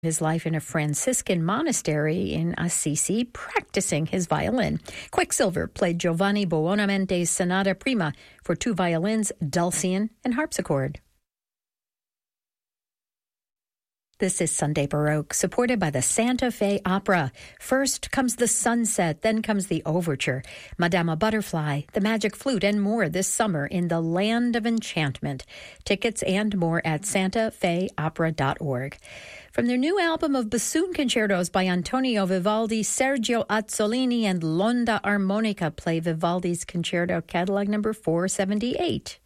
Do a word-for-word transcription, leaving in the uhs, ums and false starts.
his life in a Franciscan monastery in Assisi, practicing his violin. Quicksilver played Giovanni Buonamente's Sonata Prima for two violins, dulcian, and harpsichord. This is Sunday Baroque, supported by the Santa Fe Opera. First comes the sunset, then comes the overture, Madama Butterfly, the Magic Flute, and more this summer in the Land of Enchantment. Tickets and more at santa fe opera dot org. From their new album of bassoon concertos by Antonio Vivaldi, Sergio Azzolini and Londa Armonica play Vivaldi's Concerto Catalog number four seventy-eight.